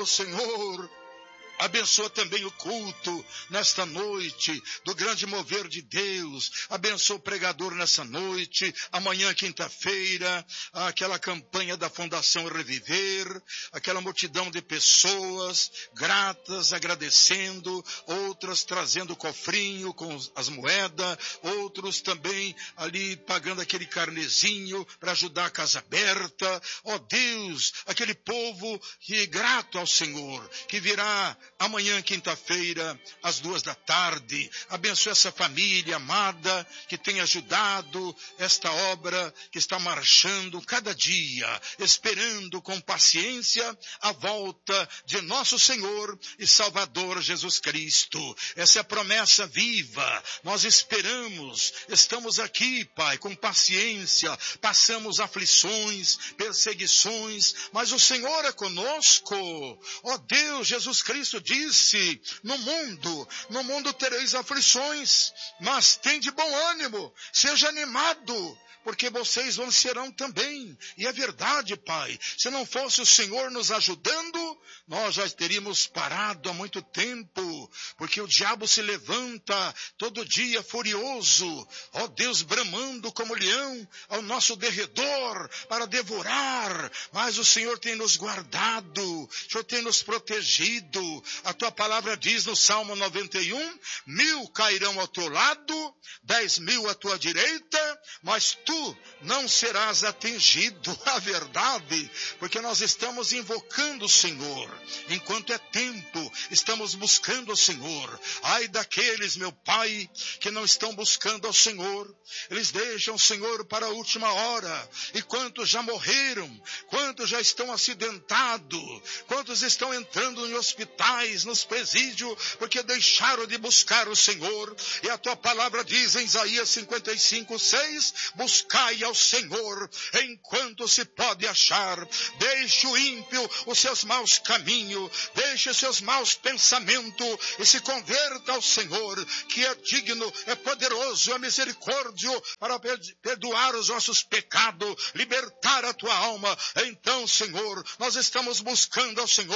Senhor, abençoa também o culto nesta noite, do grande mover de Deus. Abençoa o pregador nessa noite, amanhã, quinta-feira, aquela campanha da Fundação Reviver, aquela multidão de pessoas gratas, agradecendo, outras trazendo o cofrinho com as moedas, outros também ali pagando aquele carnezinho para ajudar a casa aberta. Ó Deus, aquele povo que é grato ao Senhor, que virá amanhã, quinta-feira, às 14h. Abençoe essa família amada que tem ajudado esta obra que está marchando cada dia, esperando com paciência a volta de nosso Senhor e Salvador Jesus Cristo. Essa é a promessa viva. Nós esperamos, estamos aqui, Pai, com paciência, passamos aflições, perseguições, mas o Senhor é conosco. Ó Deus, Jesus Cristo disse: no mundo tereis aflições, mas tende bom ânimo, seja animado, porque vocês vencerão também. E é verdade, Pai, se não fosse o Senhor nos ajudando, nós já teríamos parado há muito tempo, porque o diabo se levanta todo dia furioso, ó Deus, bramando como leão ao nosso derredor para devorar, mas o Senhor tem nos guardado, o Senhor tem nos protegido. A tua palavra diz no Salmo 91, 1000 cairão ao teu lado, 10.000 à tua direita, mas tu não serás atingido. A verdade, porque nós estamos invocando o Senhor, enquanto é tempo, estamos buscando o Senhor. Ai daqueles, meu Pai, que não estão buscando ao Senhor, eles deixam o Senhor para a última hora. E quantos já morreram, quantos já estão acidentados, quantos estão entrando em hospitais, nos presídios, porque deixaram de buscar o Senhor. E a tua palavra diz em Isaías 55:6, buscai ao Senhor enquanto se pode achar. Deixe o ímpio os seus maus caminhos, deixe os seus maus pensamentos e se converta ao Senhor, que é digno, é poderoso, é misericórdio para perdoar os nossos pecados, libertar a tua alma. Então, Senhor, nós estamos buscando ao Senhor.